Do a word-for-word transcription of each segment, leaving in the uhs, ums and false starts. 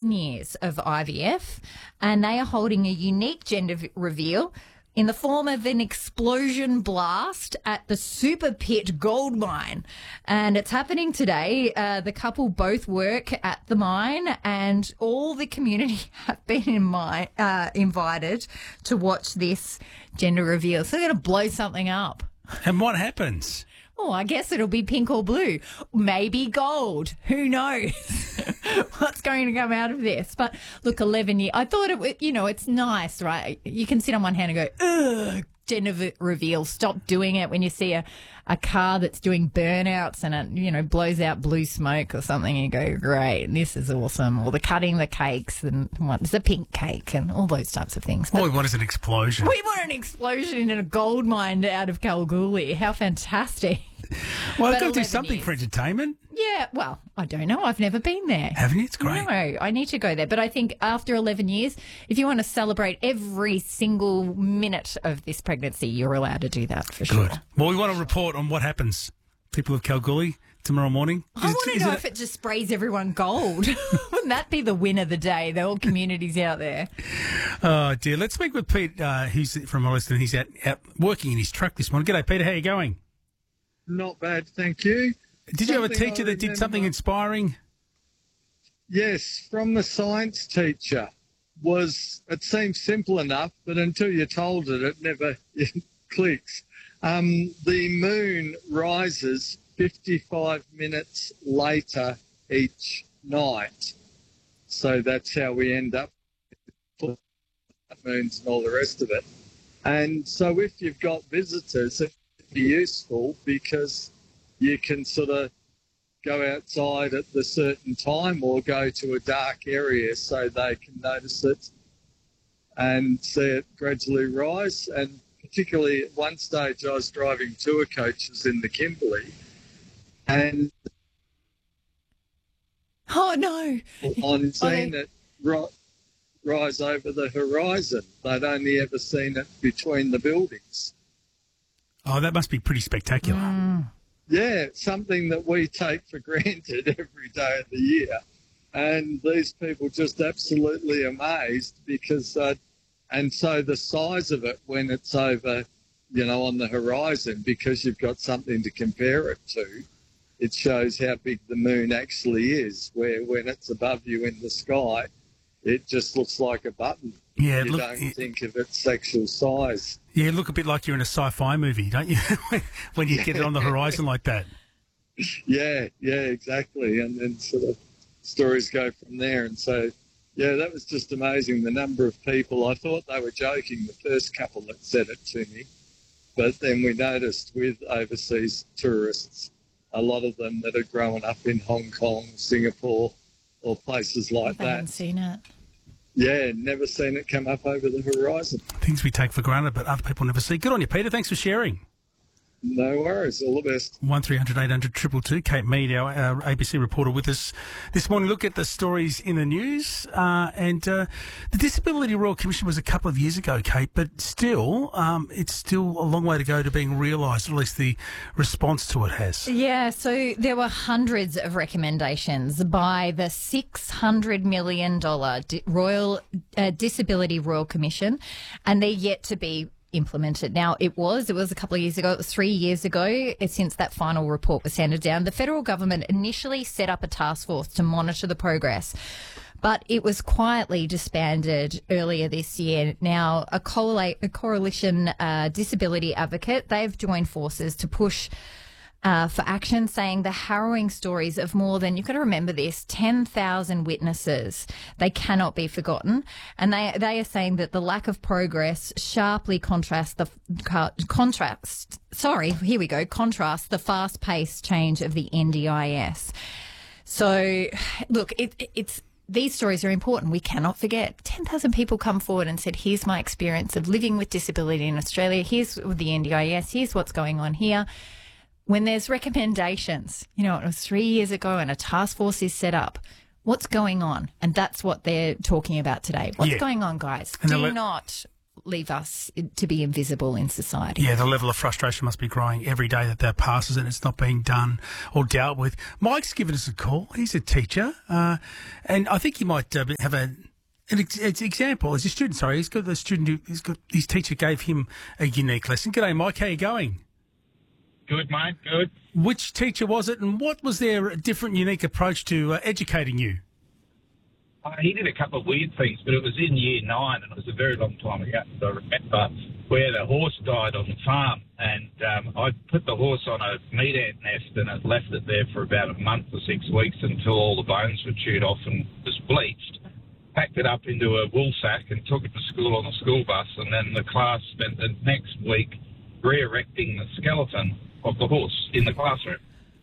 eleven years of I V F, and they are holding a unique gender v- reveal in the form of an explosion blast at the Super Pit gold mine. And it's happening today. Uh, the couple both work at the mine, and all the community have been in my, uh, invited to watch this gender reveal. So they're going to blow something up. And what happens? Oh, I guess it'll be pink or blue. Maybe gold. Who knows what's going to come out of this? But look, eleven years. I thought it would, you know, it's nice, right? You can sit on one hand and go, ugh, gender v- reveal. Stop doing it when you see a, a car that's doing burnouts and it, you know, blows out blue smoke or something. And you go, great, this is awesome. Or the cutting the cakes and what's the pink cake and all those types of things. All we want is an explosion. We want an explosion in a gold mine out of Kalgoorlie. How fantastic. Well, But I've got to do eleven something years. for entertainment. Yeah, well, I don't know. I've never been there. Haven't you? It's great. No, I need to go there. But I think after eleven years, if you want to celebrate every single minute of this pregnancy, you're allowed to do that for sure. Good. Well, we want to report on what happens, people of Kalgoorlie, tomorrow morning. I Is- want to is know it- if it just sprays everyone gold. Wouldn't that be the win of the day? The whole communities out there. Oh, dear. Let's speak with Pete, uh, who's from Olliston. He's out, out working in his truck this morning. G'day, Peter. How you going? Not bad, thank you. Did you have a Something teacher I that did something remember- inspiring? Yes, from the science teacher. Was it seems simple enough, but until you're told it, it never it clicks. Um, the moon rises fifty-five minutes later each night, so that's how we end up with moons and all the rest of it. And so, if you've got visitors, it'd be useful because you can sort of go outside at the certain time or go to a dark area so they can notice it and see it gradually rise. And particularly at one stage I was driving tour coaches in the Kimberley and Oh, no. on seeing Okay. it ri- rise over the horizon. They'd only ever seen it between the buildings. Oh, that must be pretty spectacular. Mm. Yeah, something that we take for granted every day of the year. And these people just absolutely amazed because, uh, and so the size of it when it's over, you know, on the horizon, because you've got something to compare it to, it shows how big the moon actually is, where when it's above you in the sky, it just looks like a button. Yeah, You look, don't it- think of its sexual size. yeah, look a bit like you're in a sci-fi movie, don't you? When you get it on the horizon like that. Yeah, yeah, exactly. And then sort of stories go from there. And so, yeah, that was just amazing, the number of people. I thought they were joking, the first couple that said it to me. But then we noticed with overseas tourists, a lot of them that had grown up in Hong Kong, Singapore, or places like I haven't that. seen it. Yeah, never seen it come up over the horizon. Things we take for granted, but other people never see. Good on you, Peter. Thanks for sharing. No worries. All the best. one three hundred eight hundred two two two. Kate Mead, our, our A B C reporter, with us this morning. Look at the stories in the news. Uh, and uh, the Disability Royal Commission was a couple of years ago, Kate, but still, um, it's still a long way to go to being realised, or at least the response to it has. Yeah, so there were hundreds of recommendations by the six hundred million dollars Di- Royal uh, Disability Royal Commission, and they're yet to be implemented. Now, it was, it was a couple of years ago, it was three years ago uh, since that final report was handed down. The federal government initially set up a task force to monitor the progress, but it was quietly disbanded earlier this year. Now, a, coala- a coalition uh, disability advocate, they've joined forces to push Uh, for action, saying the harrowing stories of more than, you've got to remember this, ten thousand witnesses, they cannot be forgotten. And they they are saying that the lack of progress sharply contrasts the, co- contrast, sorry, here we go, contrast the fast-paced change of the N D I S. So, look, it, it's, these stories are important. We cannot forget. ten thousand people come forward and said, here's my experience of living with disability in Australia. Here's the N D I S. Here's what's going on here. When there's recommendations, you know, it was three years ago and a task force is set up, what's going on? And that's what they're talking about today. What's Yeah. going on, guys? And Do they'll let- not leave us to be invisible in society. Yeah, the level of frustration must be growing every day that that passes and it's not being done or dealt with. Mike's given us a call. He's a teacher, uh, and I think he might uh, have a an ex- example as a student. Sorry, he's got the student who he's got his teacher gave him a unique lesson. G'day, Mike. How you going? Good, mate. Good. Which teacher was it, and what was their different, unique approach to uh, educating you? Uh, he did a couple of weird things, but it was in year nine, and it was a very long time ago. So I remember where the horse died on the farm, and um, I put the horse on a meat ant nest, and it left it there for about a month or six weeks until all the bones were chewed off and was bleached. Packed it up into a wool sack and took it to school on the school bus, and then the class spent the next week re-erecting the skeleton of the horse in the classroom.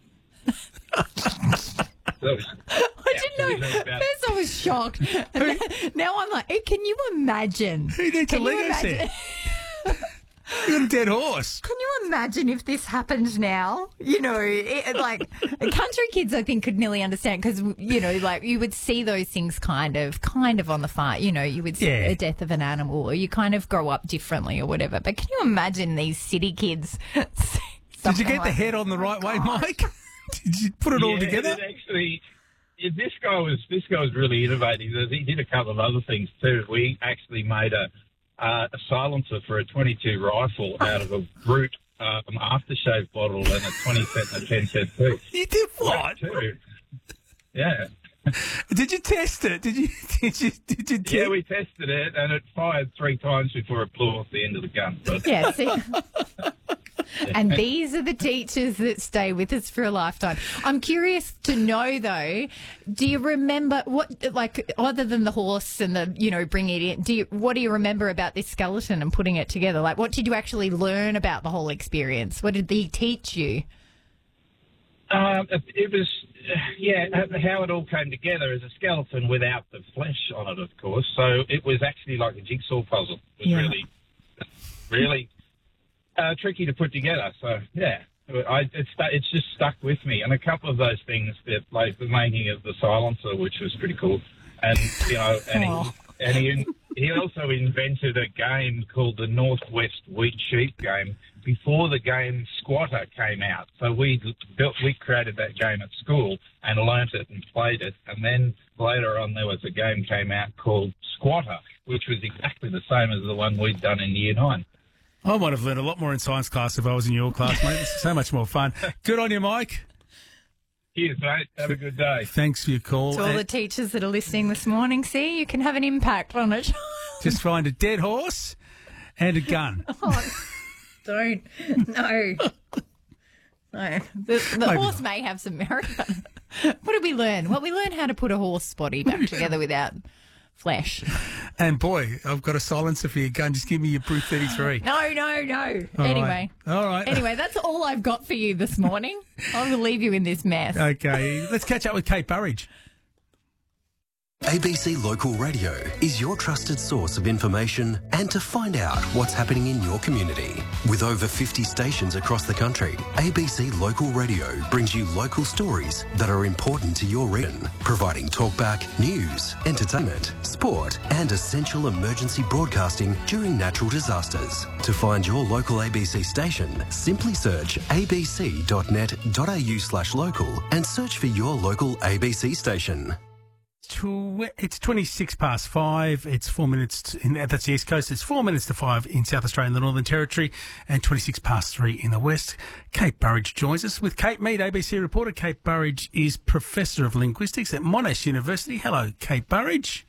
So was, I didn't know. First I was shocked. And now I'm like, hey, can you imagine? Who needs to Can you Lego imagine? set? You got a dead horse. Can you imagine if this happened now? You know, it, like country kids, I think could nearly understand because you know, like you would see those things kind of, kind of on the farm. You know, you would see Yeah. a death of an animal, or you kind of grow up differently, or whatever. But can you imagine these city kids? Did you get the head on the right way, Mike? Did you put it all yeah, together? It actually, it, this guy was this guy was really innovative. He did a couple of other things too. We actually made a uh, a silencer for a twenty-two rifle out of a root um, aftershave bottle and a twenty cent and a ten cent piece. You did what? Too. Yeah. Did you test it? Did you? Did you? Did you? Yeah, te- we tested it, and it fired three times before it blew off the end of the gun. But Yeah, see? And these are the teachers that stay with us for a lifetime. I'm curious to know, though, do you remember what, like, other than the horse and the, you know, bringing it in, do you, what do you remember about this skeleton and putting it together? Like, what did you actually learn about the whole experience? What did he teach you? Um, it, it was, uh, yeah, how it all came together as a skeleton without the flesh on it, of course. So it was actually like a jigsaw puzzle. It was Yeah. really, really uh, tricky to put together. So, yeah, I, it's, it's just stuck with me. And a couple of those things, that, like the making of the silencer, which was pretty cool. And, you know, and, Oh. he, and he, he also invented a game called the Northwest Wheat Sheep game before the game Squatter came out. So we built, we created that game at school and learnt it and played it. And then later on there was a game came out called Squatter, which was exactly the same as the one we'd done in year nine. I might have learned a lot more in science class if I was in your class, mate. It's so much more fun. Good on you, Mike. Cheers, mate. Have a good day. Thanks for your call. To all And the teachers that are listening this morning, see, you can have an impact on it. just find a dead horse and a gun. Don't. No. No. The, the Maybe horse may have some merit. But what did we learn? Well, we learned how to put a horse body back together without flesh. And boy, I've got a silencer for your gun. Just give me your Brute thirty-three. No, no, no. All anyway. right. All right. Anyway, that's all I've got for you this morning. I will leave you in this mess. Okay, let's catch up with Kate Burridge. A B C Local Radio is your trusted source of information and to find out what's happening in your community. With over fifty stations across the country, A B C Local Radio brings you local stories that are important to your region, providing talkback, news, entertainment, sport and essential emergency broadcasting during natural disasters. To find your local A B C station, simply search abc.net.au slash local and search for your local A B C station. Tw- It's twenty-six past five. It's four minutes. To, in, that's the East Coast. It's four minutes to five in South Australia and the Northern Territory, and twenty-six past three in the West. Kate Burridge joins us with Kate Mead, A B C reporter. Kate Burridge is Professor of Linguistics at Monash University. Hello, Kate Burridge.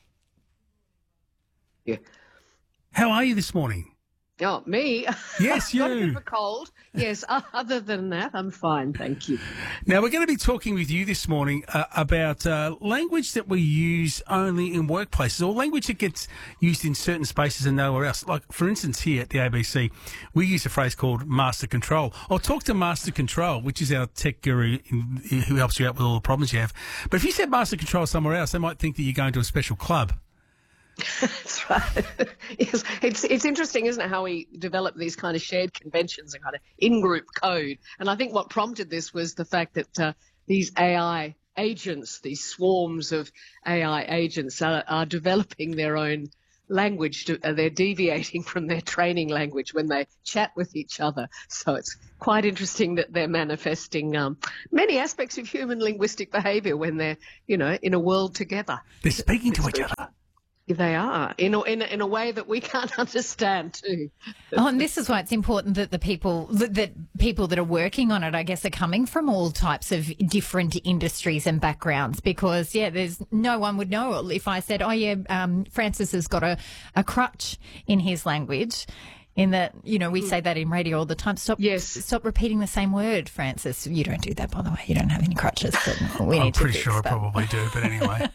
Yeah. How are you this morning? Oh, me? Yes, Got a bit you. of a cold. Yes, other than that, I'm fine, thank you. Now, we're going to be talking with you this morning uh, about uh, language that we use only in workplaces, or language that gets used in certain spaces and nowhere else. Like, for instance, here at the A B C, we use a phrase called master control. I'll talk to Master Control, which is our tech guru in, who helps you out with all the problems you have. But if you said master control somewhere else, they might think that you're going to a special club. That's right. Yes, it's it's interesting, isn't it, how we develop these kind of shared conventions and kind of in-group code. And I think what prompted this was the fact that uh, these A I agents, these swarms of A I agents, are, are developing their own language, to, uh, they're deviating from their training language when they chat with each other. So it's quite interesting that they're manifesting um, many aspects of human linguistic behaviour when they're, you know, in a world together. They're speaking to It's each very- other. They are, in a, in, a, in a way that we can't understand too. Oh, and this is why it's important that the people that, that people that are working on it, I guess, are coming from all types of different industries and backgrounds. Because yeah, there's no one would know if I said, "Oh yeah, um, Francis has got a, a crutch in his language." In that, you know, we say that in radio all the time. Stop, Yes. stop repeating the same word, Francis. You don't do that, by the way. You don't have any crutches. But we I'm need to pretty fix sure I that. probably do, but anyway.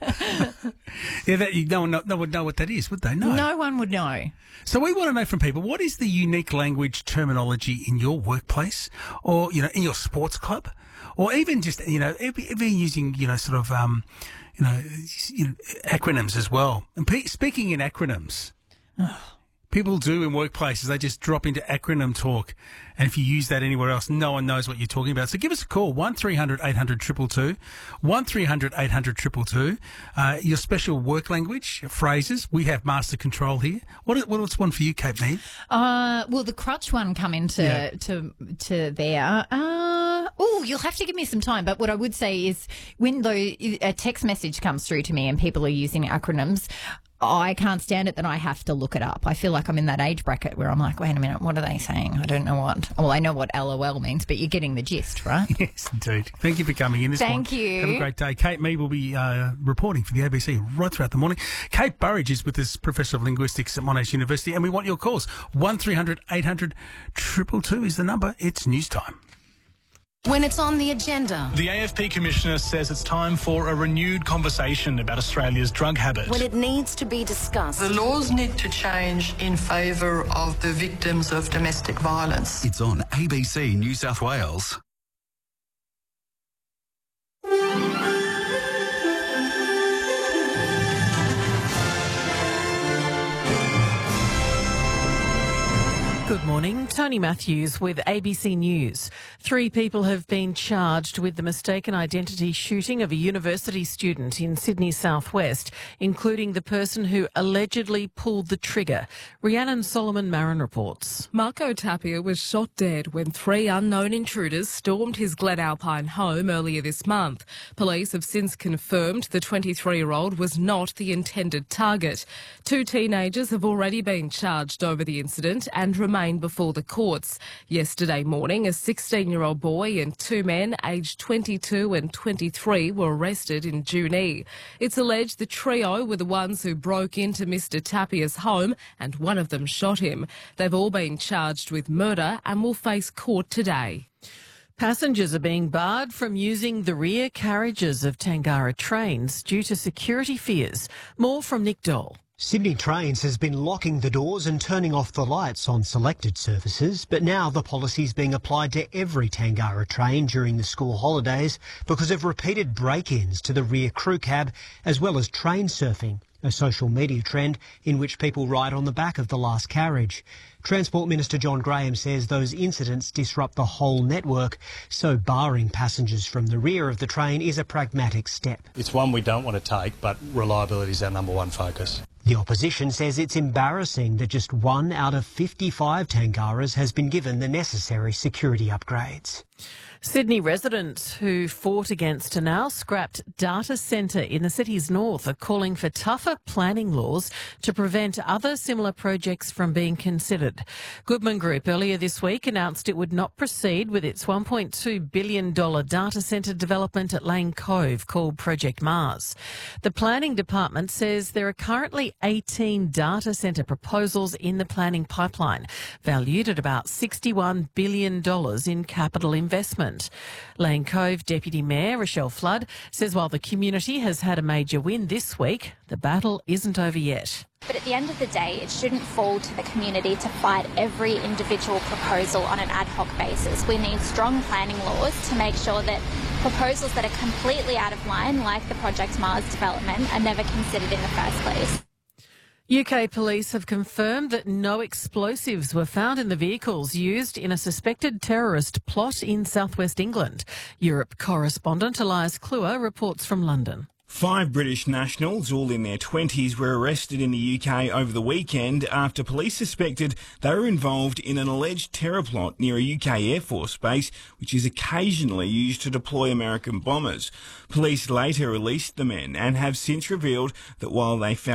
yeah, that, you, no, one, no one would know what that is, would they? No. No one would know. So we want to know from people, what is the unique language terminology in your workplace or, you know, in your sports club? Or even just, you know, even even using, you know, sort of, um, you know, you know, acronyms as well. And pe- speaking in acronyms, people do in workplaces, they just drop into acronym talk. And if you use that anywhere else, no one knows what you're talking about. So give us a call, one three hundred eight hundred two two two, one three hundred eight hundred two two two. Uh, your special work language, phrases. We have master control here. What, what's one for you, Kate Mead? Uh, will the crutch one come into Yeah. to to there? Uh, oh, you'll have to give me some time. But what I would say is, when though a text message comes through to me and people are using acronyms, I can't stand it, then I have to look it up. I feel like I'm in that age bracket where I'm like, wait a minute, what are they saying? I don't know what. Well, I know what L O L means, but you're getting the gist, right? Yes, indeed. Thank you for coming in this Thank morning. you. Have a great day. Kate Mead will be uh, reporting for the A B C right throughout the morning. Kate Burridge is with us, Professor of Linguistics at Monash University, and we want your calls. one three hundred eight hundred two two two is the number. It's news time. When it's on the agenda, The A F P Commissioner says it's time for a renewed conversation about Australia's drug habit. when it needs to be discussed, The laws need to change in favour of the victims of domestic violence. It's on A B C New South Wales. Good morning. Tony Matthews with A B C News. Three people have been charged with the mistaken identity shooting of a university student in Sydney southwest, including the person who allegedly pulled the trigger. Rhiannon Solomon Marin reports. Marco Tapia was shot dead when three unknown intruders stormed his Glen Alpine home earlier this month. Police have since confirmed the twenty-three-year-old was not the intended target. Two teenagers have already been charged over the incident and remain before the courts. Yesterday morning, a sixteen-year-old boy and two men aged twenty-two and twenty-three were arrested in Junee. It's alleged the trio were the ones who broke into Mister Tapia's home and one of them shot him. They've all been charged with murder and will face court today. Passengers are being barred from using the rear carriages of Tangara trains due to security fears. More from Nick Dole. Sydney Trains has been locking the doors and turning off the lights on selected services, but now the policy is being applied to every Tangara train during the school holidays because of repeated break-ins to the rear crew cab, as well as train surfing, a social media trend in which people ride on the back of the last carriage. Transport Minister John Graham says those incidents disrupt the whole network, so barring passengers from the rear of the train is a pragmatic step. It's one we don't want to take, but reliability is our number one focus. The opposition says it's embarrassing that just one out of fifty-five Tangaras has been given the necessary security upgrades. Sydney residents who fought against a now scrapped data centre in the city's north are calling for tougher planning laws to prevent other similar projects from being considered. Goodman Group earlier this week announced it would not proceed with its one point two billion dollars data centre development at Lane Cove called Project Mars. The planning department says there are currently eighteen data centre proposals in the planning pipeline, valued at about sixty-one billion dollars in capital investment. Lane Cove Deputy Mayor Rochelle Flood says while the community has had a major win this week, the battle isn't over yet. But at the end of the day, it shouldn't fall to the community to fight every individual proposal on an ad hoc basis. We need strong planning laws to make sure that proposals that are completely out of line, like the Project Mars development, are never considered in the first place. U K police have confirmed that no explosives were found in the vehicles used in a suspected terrorist plot in southwest England. Europe correspondent Elias Kluwer reports from London. Five British nationals, all in their twenties, were arrested in the U K over the weekend after police suspected they were involved in an alleged terror plot near a U K Air Force base, which is occasionally used to deploy American bombers. Police later released the men and have since revealed that while they found